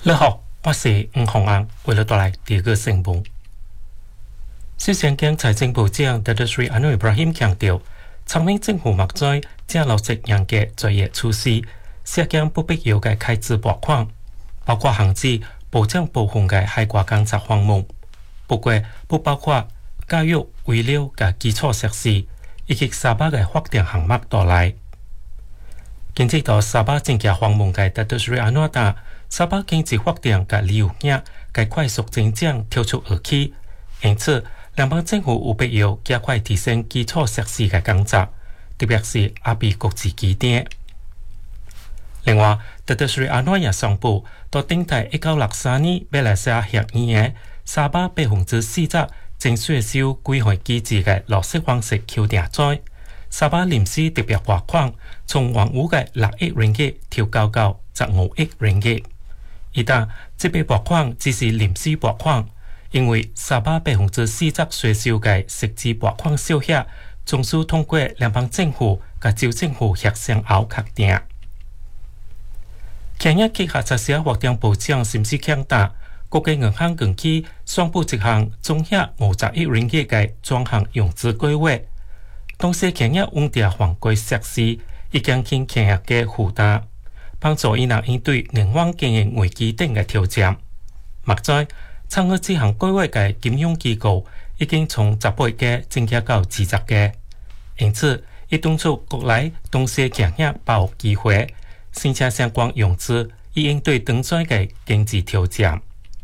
你好，我是吴宏安，为了带来第二个新闻。首先，经财政部长 Datuk Seri Anwar Ibrahim 强调，苍明政府目前正落实严格作业措施，削减不必要的开支拨款，包括限制保障部分的海外工作项目，不过不包括教育、医疗和基础设施以及沙巴的发展项目在内。根据到沙巴政界访问的 Datuk Seri Anwar 答，沙巴经济发展和旅游业该快速增长跳出而起，因此联邦政府有必要加快提升基础设施的工作，特别是阿比国际基点。另外 ，Datuk Seri Anwar 也宣布，到顶台1963年马來西亞協議的沙巴40%正稅收歸還機制的落實方式敲定在，沙巴臨時特別撥款從原有的6億ringgit調高到15億ringgit。一旦這筆撥款只是臨時撥款，因為沙巴40%稅收的實際撥款數額，總是通過聯邦政府和州政府協商後確定。今日結合實施發展部長是不是強大？國際銀行近期宣布一項總額50億ringgit的專項融資計劃，同時今日穩定防規設施，以減輕企業的負擔，幫助伊能應對能源經營危機等的挑戰。目前參與這項計劃的金融機構已經從18家增加到20家，因此伊敦促國內同時企業把握機會，申請相關融資，以應對當前的經濟挑戰。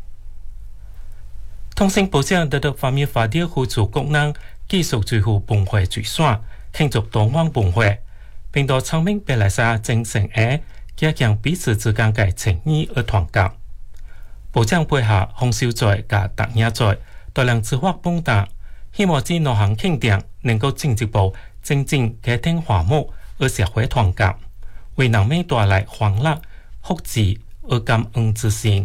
通信部長得到方面發表副主國人繼續最後本會舉選，慶祝多元本會，並到昌明馬來西亞精神而加強彼此之間的情誼和團結。部長配合洪秀才和達亞在大量執法幫打，希望這兩項慶典能夠進一步增進家庭和睦和社會團結，為人民帶來歡樂、福祉和感恩之心。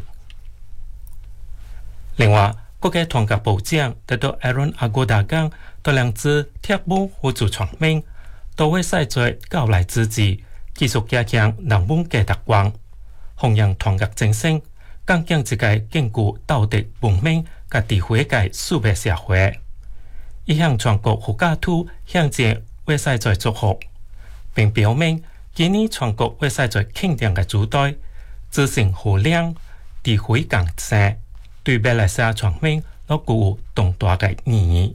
另外，國家團結部長得到 Aaron Agoda 講，大量自鐵幕輔助傳媒，都會使在交來支持，繼續加強人民嘅特權，弘揚團結精神，更將一個堅固道德文明和智慧嘅數位社會。伊向全國國家圖向這會使在祝福，並表明今年全國會使在慶典嘅主題，自信互諒、智慧共生。對馬來西亞傳媒都具有重大的意義。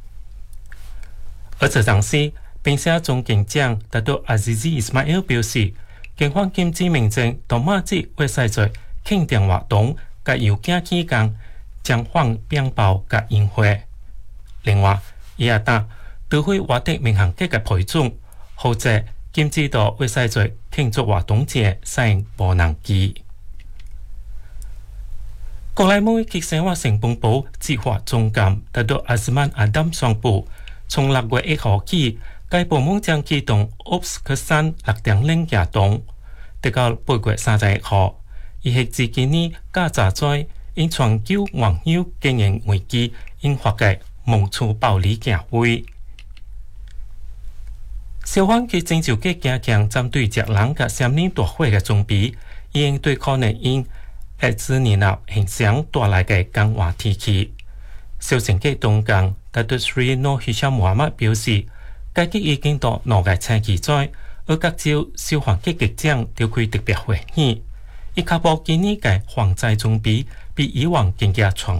而這當時，並且總警長得到 Azizi Ismail 表示，警方禁止民眾到馬節會使在慶典活動和遊行期間將放鞭炮和煙花。另外，伊也答都會獲得民航局的批准，或者禁止到會使在慶祝活動前使用無人機。國內每期生活成本部計劃總監得到阿斯曼阿丹宣布，從6月1號起，該部門將啟動 Ops Kesan 6.0行動，直到8月31號。伊係自今年加查在因全球網友經營危機引發嘅蒙處暴力行為。消防局正就加強針對節能及森林大火嘅準備，以應對可能因自然現象帶來的降溫天氣。消防局總監 Datuk Seri Noor Hisham Mohamad 表示，該局已經到2個星期在，而各州消防局局長都開特別會議，以確保今年的防災準備比以往更加全